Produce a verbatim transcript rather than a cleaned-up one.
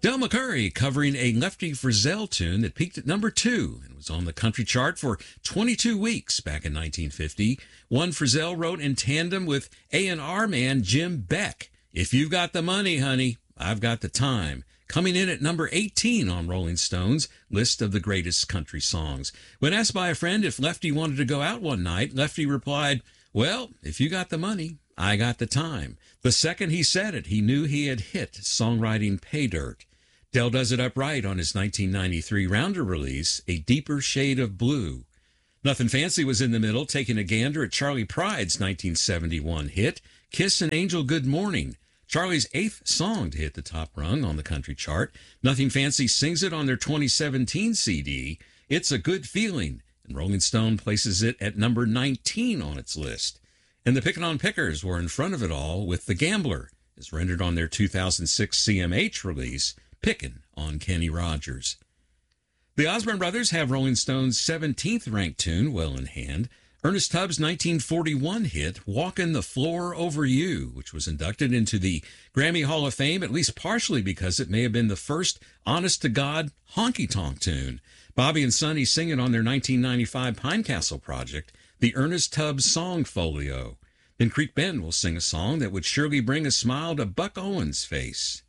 Del McCoury covering a Lefty Frizzell tune that peaked at number two and was on the country chart for twenty-two weeks back in nineteen fifty. One Frizzell wrote in tandem with A and R man Jim Beck. If you've got the money, honey, I've got the time. Coming in at number eighteen on Rolling Stone's list of the greatest country songs. When asked by a friend if Lefty wanted to go out one night, Lefty replied, "Well, if you got the money, I got the time." The second he said it, he knew he had hit songwriting pay dirt. Del does it upright on his nineteen ninety-three Rounder release, A Deeper Shade of Blue. Nothing Fancy was in the middle, taking a gander at Charlie Pride's nineteen seventy-one hit, Kiss an Angel Good Morning, Charlie's eighth song to hit the top rung on the country chart. Nothing Fancy sings it on their twenty seventeen C D, It's a Good Feeling, and Rolling Stone places it at number nineteen on its list. And the Pickin' on Pickers were in front of it all with The Gambler, as rendered on their two thousand six C M H release, Pickin' on Kenny Rogers. The Osborne Brothers have Rolling Stone's seventeenth ranked tune well in hand, Ernest Tubbs' nineteen forty-one hit, Walkin' the Floor Over You, which was inducted into the Grammy Hall of Fame, at least partially because it may have been the first honest-to-God honky-tonk tune. Bobby and Sonny sing it on their nineteen ninety-five Pinecastle project, the Ernest Tubbs Song Folio. Then Creek Bend will sing a song that would surely bring a smile to Buck Owens' face.